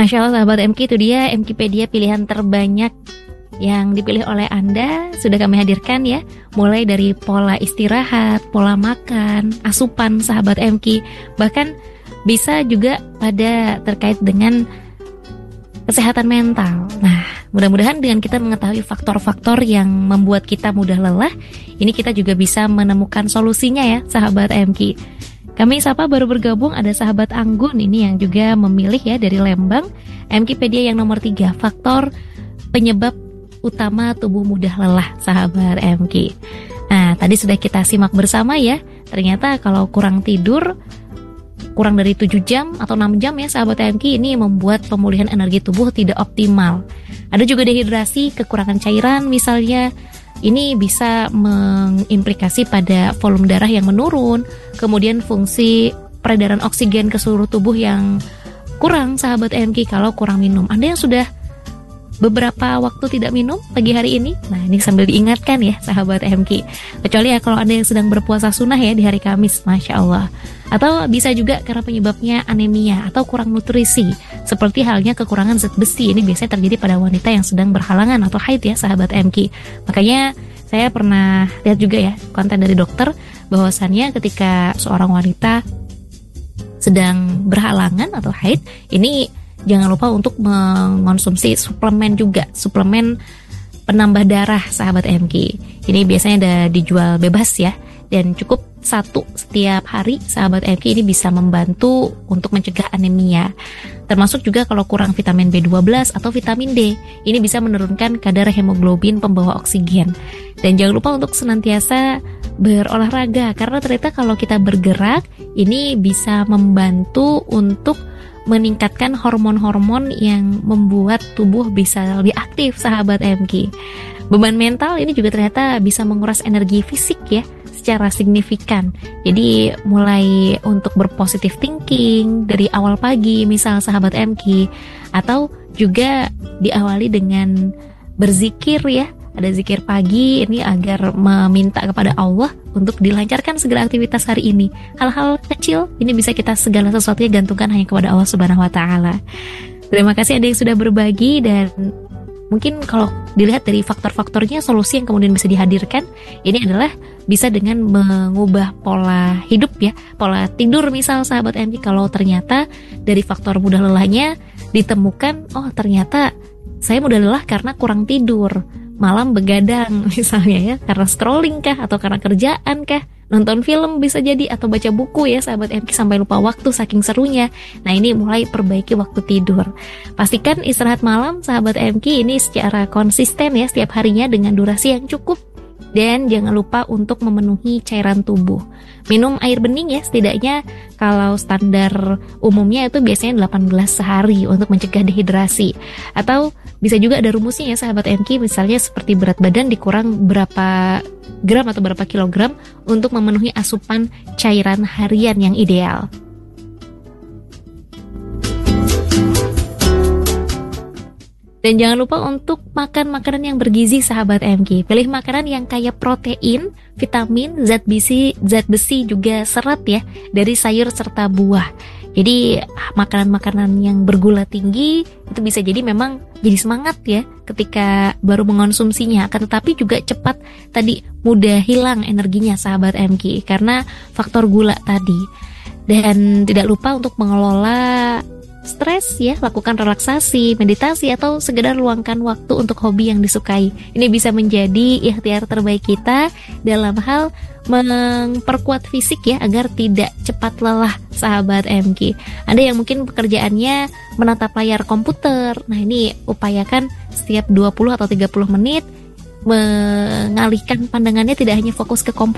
Masya Allah sahabat MQ, itu dia MQpedia pilihan terbanyak yang dipilih oleh Anda sudah kami hadirkan ya. Mulai dari pola istirahat, pola makan, asupan sahabat MQ, bahkan bisa juga pada terkait dengan kesehatan mental. Nah, mudah-mudahan dengan kita mengetahui faktor-faktor yang membuat kita mudah lelah, ini kita juga bisa menemukan solusinya ya sahabat MQ. Kami sapa baru bergabung ada sahabat Anggun ini yang juga memilih ya dari Lembang. MQpedia yang nomor 3, faktor penyebab utama tubuh mudah lelah sahabat MQ. Nah, tadi sudah kita simak bersama ya. Ternyata kalau kurang tidur kurang dari 7 jam atau 6 jam ya sahabat MQ, ini membuat pemulihan energi tubuh tidak optimal. Ada juga dehidrasi, kekurangan cairan misalnya. Ini bisa mengimplikasi pada volume darah yang menurun, kemudian fungsi peredaran oksigen ke seluruh tubuh yang kurang sahabat MQ kalau kurang minum. Anda yang sudah beberapa waktu tidak minum pagi hari ini, nah ini sambil diingatkan ya sahabat MQ. Kecuali ya kalau Anda yang sedang berpuasa sunnah ya di hari Kamis, Masya Allah. Atau bisa juga karena penyebabnya anemia atau kurang nutrisi, seperti halnya kekurangan zat besi. Ini biasanya terjadi pada wanita yang sedang berhalangan atau haid ya sahabat MQ. Makanya saya pernah lihat juga ya konten dari dokter bahwasannya ketika seorang wanita sedang berhalangan atau haid, ini jangan lupa untuk mengonsumsi suplemen juga, suplemen penambah darah sahabat MQ. Ini biasanya ada dijual bebas ya, dan cukup 1 setiap hari sahabat MQ. Ini bisa membantu untuk mencegah anemia. Termasuk juga kalau kurang vitamin B12 atau vitamin D, ini bisa menurunkan kadar hemoglobin pembawa oksigen. Dan jangan lupa untuk senantiasa berolahraga, karena ternyata kalau kita bergerak ini bisa membantu untuk meningkatkan hormon-hormon yang membuat tubuh bisa lebih aktif sahabat MQ. Beban mental ini juga ternyata bisa menguras energi fisik ya secara signifikan. Jadi mulai untuk berpositif thinking dari awal pagi misal sahabat MQ, atau juga diawali dengan berzikir ya. Ada zikir pagi ini agar meminta kepada Allah untuk dilancarkan segala aktivitas hari ini. Hal-hal kecil ini bisa kita segala sesuatunya gantungkan hanya kepada Allah Subhanahu wa taala. Terima kasih ada yang sudah berbagi, dan mungkin kalau dilihat dari faktor-faktornya, solusi yang kemudian bisa dihadirkan ini adalah bisa dengan mengubah pola hidup ya, pola tidur misal sahabat MQ. Kalau ternyata dari faktor mudah lelahnya ditemukan, oh ternyata saya mudah lelah karena kurang tidur, malam begadang misalnya ya, karena scrolling kah, atau karena kerjaan kah, nonton film bisa jadi, atau baca buku ya sahabat MQ sampai lupa waktu saking serunya. Nah ini mulai perbaiki waktu tidur. Pastikan istirahat malam sahabat MQ ini secara konsisten ya setiap harinya dengan durasi yang cukup. Dan jangan lupa untuk memenuhi cairan tubuh. Minum air bening ya, setidaknya kalau standar umumnya itu biasanya 8 gelas sehari untuk mencegah dehidrasi. Atau bisa juga ada rumusnya ya sahabat MQ, misalnya seperti berat badan dikurang berapa gram atau berapa kilogram untuk memenuhi asupan cairan harian yang ideal. Dan jangan lupa untuk makan makanan yang bergizi sahabat MQ. Pilih makanan yang kaya protein, vitamin, zat besi juga serat ya dari sayur serta buah. Jadi makanan-makanan yang bergula tinggi itu bisa jadi memang jadi semangat ya ketika baru mengonsumsinya, akan tetapi juga cepat tadi mudah hilang energinya sahabat MQ karena faktor gula tadi. Dan tidak lupa untuk mengelola stres ya, lakukan relaksasi, meditasi, atau sekedar luangkan waktu untuk hobi yang disukai. Ini bisa menjadi ikhtiar terbaik kita dalam hal memperkuat fisik ya, agar tidak cepat lelah sahabat MQ. Ada yang mungkin pekerjaannya menatap layar komputer. Nah ini upayakan setiap 20 atau 30 menit mengalihkan pandangannya tidak hanya fokus ke komputer